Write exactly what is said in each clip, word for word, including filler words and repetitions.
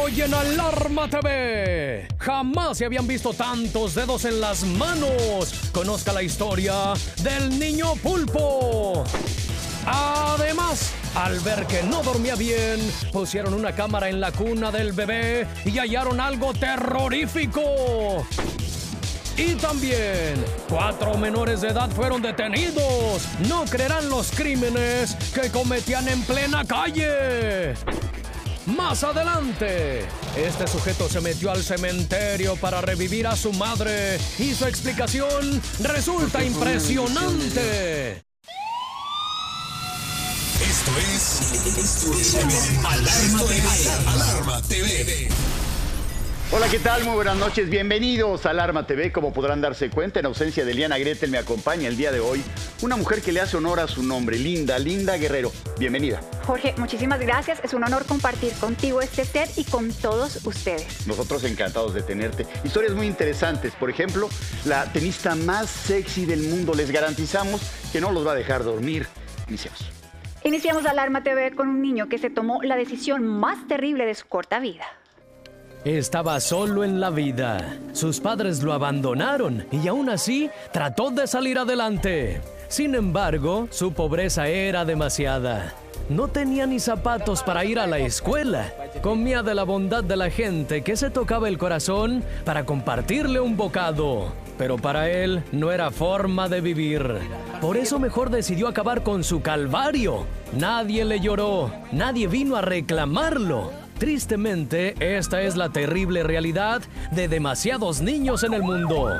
Hoy en Alarma T V, jamás se habían visto tantos dedos en las manos. Conozca la historia del niño pulpo. Además, al ver que no dormía bien, pusieron una cámara en la cuna del bebé y hallaron algo terrorífico. Y también, cuatro menores de edad fueron detenidos. No creerán los crímenes que cometían en plena calle. Más adelante, este sujeto se metió al cementerio para revivir a su madre y su explicación resulta impresionante. Esto es, esto es Alarma T V. Alarma T V. Hola, ¿qué tal? Muy buenas noches. Bienvenidos a Alarma T V. Como podrán darse cuenta, en ausencia de Eliana Gretel me acompaña el día de hoy una mujer que le hace honor a su nombre, Linda, Linda Guerrero. Bienvenida. Jorge, muchísimas gracias. Es un honor compartir contigo este set y con todos ustedes. Nosotros encantados de tenerte. Historias muy interesantes. Por ejemplo, la tenista más sexy del mundo. Les garantizamos que no los va a dejar dormir. Iniciamos. Iniciamos Alarma T V con un niño que se tomó la decisión más terrible de su corta vida. Estaba solo en la vida. Sus padres lo abandonaron y aún así trató de salir adelante. Sin embargo, su pobreza era demasiada. No tenía ni zapatos para ir a la escuela. Comía de la bondad de la gente que se tocaba el corazón para compartirle un bocado. Pero para él no era forma de vivir. Por eso mejor decidió acabar con su calvario. Nadie le lloró, nadie vino a reclamarlo. Tristemente, esta es la terrible realidad de demasiados niños en el mundo.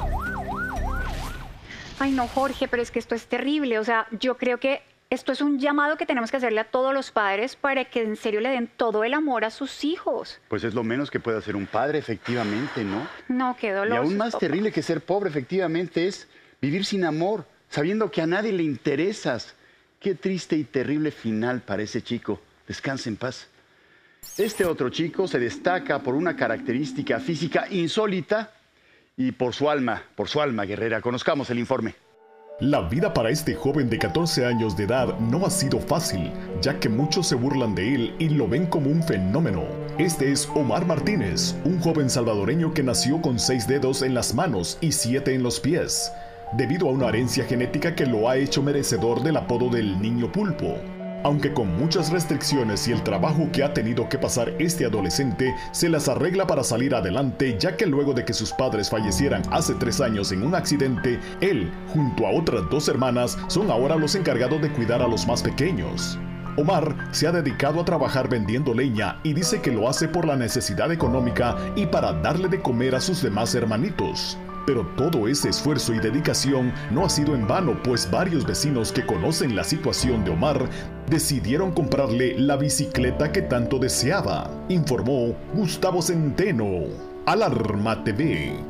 Ay, no, Jorge, pero es que esto es terrible. O sea, yo creo que esto es un llamado que tenemos que hacerle a todos los padres para que en serio le den todo el amor a sus hijos. Pues es lo menos que puede hacer un padre, efectivamente, ¿no? No, qué dolor. Y aún más terrible que ser pobre, efectivamente, es vivir sin amor, sabiendo que a nadie le interesas. Qué triste y terrible final para ese chico. Descanse en paz. Este otro chico se destaca por una característica física insólita y por su alma, por su alma guerrera. Conozcamos el informe. La vida para este joven de catorce años de edad no ha sido fácil, ya que muchos se burlan de él y lo ven como un fenómeno. Este es Omar Martínez, un joven salvadoreño que nació con seis dedos en las manos y siete en los pies, debido a una herencia genética que lo ha hecho merecedor del apodo del niño pulpo. Aunque con muchas restricciones y el trabajo que ha tenido que pasar este adolescente, se las arregla para salir adelante, ya que luego de que sus padres fallecieran hace tres años en un accidente, él, junto a otras dos hermanas, son ahora los encargados de cuidar a los más pequeños. Omar se ha dedicado a trabajar vendiendo leña y dice que lo hace por la necesidad económica y para darle de comer a sus demás hermanitos. Pero todo ese esfuerzo y dedicación no ha sido en vano, pues varios vecinos que conocen la situación de Omar decidieron comprarle la bicicleta que tanto deseaba, informó Gustavo Centeno. Alarma T V.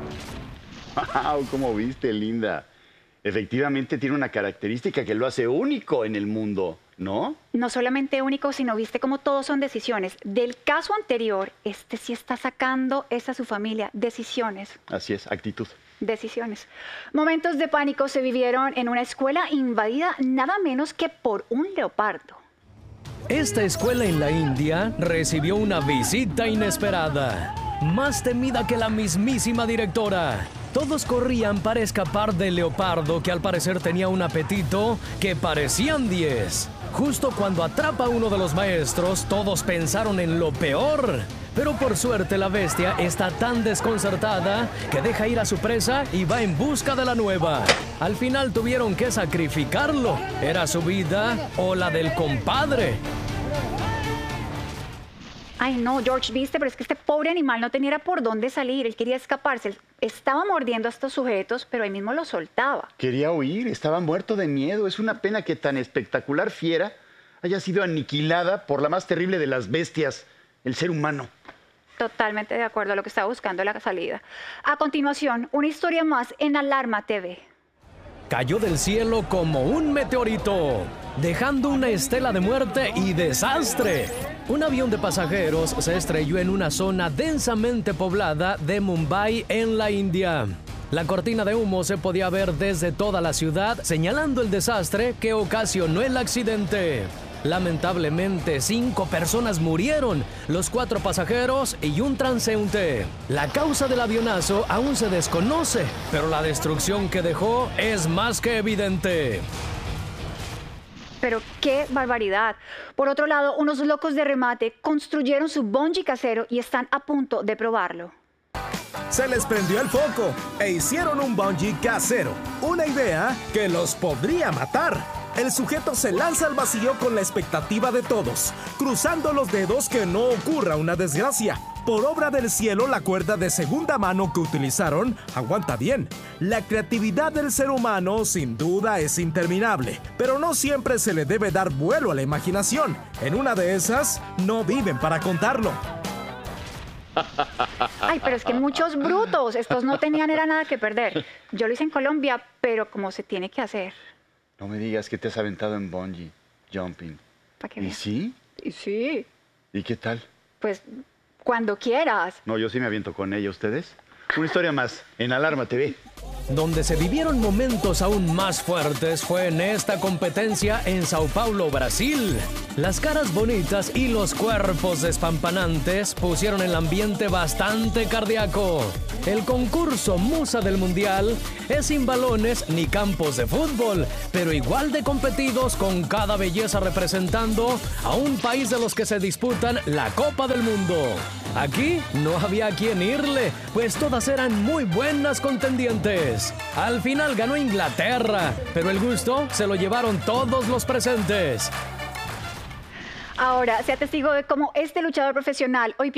¡Wow! ¿Cómo viste, Linda? Efectivamente tiene una característica que lo hace único en el mundo, ¿no? No solamente único, sino viste como todos son decisiones. Del caso anterior, este sí está sacando esa su familia. Decisiones. Así es, actitud. Decisiones. Momentos de pánico se vivieron en una escuela invadida nada menos que por un leopardo. Esta escuela en la India recibió una visita inesperada, más temida que la mismísima directora. Todos corrían para escapar del leopardo, que al parecer tenía un apetito que parecían diez. Justo cuando atrapa a uno de los maestros, todos pensaron en lo peor. Pero por suerte la bestia está tan desconcertada que deja ir a su presa y va en busca de la nueva. Al final tuvieron que sacrificarlo. ¿Era su vida o la del compadre? Ay, no, George, viste, pero es que este pobre animal no tenía por dónde salir. Él quería escaparse. Estaba mordiendo a estos sujetos, pero él mismo los soltaba. Quería huir, estaba muerto de miedo. Es una pena que tan espectacular fiera haya sido aniquilada por la más terrible de las bestias, el ser humano. Totalmente de acuerdo a lo que estaba buscando la salida. A continuación, una historia más en Alarma T V. Cayó del cielo como un meteorito, dejando una estela de muerte y desastre. Un avión de pasajeros se estrelló en una zona densamente poblada de Mumbai, en la India. La cortina de humo se podía ver desde toda la ciudad, señalando el desastre que ocasionó el accidente. Lamentablemente, cinco personas murieron, los cuatro pasajeros y un transeúnte. La causa del avionazo aún se desconoce, pero la destrucción que dejó es más que evidente. Pero qué barbaridad. Por otro lado, unos locos de remate construyeron su bungee casero y están a punto de probarlo. Se les prendió el foco e hicieron un bungee casero. Una idea que los podría matar. El sujeto se lanza al vacío con la expectativa de todos, cruzando los dedos que no ocurra una desgracia. Por obra del cielo, la cuerda de segunda mano que utilizaron aguanta bien. La creatividad del ser humano sin duda es interminable, pero no siempre se le debe dar vuelo a la imaginación. En una de esas, no viven para contarlo. Ay, pero es que muchos brutos, estos no tenían era nada que perder. Yo lo hice en Colombia, pero como se tiene que hacer. No me digas que te has aventado en bungee jumping. ¿Para qué ¿Y veas? sí? Y sí, ¿Y qué tal? pues cuando quieras. No, yo sí me aviento con ella. ¿Ustedes? Una historia más en Alarma T V. Donde se vivieron momentos aún más fuertes fue en esta competencia en Sao Paulo, Brasil. Las caras bonitas y los cuerpos despampanantes pusieron el ambiente bastante cardíaco. El concurso Musa del Mundial es sin balones ni campos de fútbol, pero igual de competidos con cada belleza representando a un país de los que se disputan la Copa del Mundo. Aquí no había a quién irle, pues todas eran muy buenas contendientes. Al final ganó Inglaterra, pero el gusto se lo llevaron todos los presentes. Ahora, sea testigo de cómo este luchador profesional hoy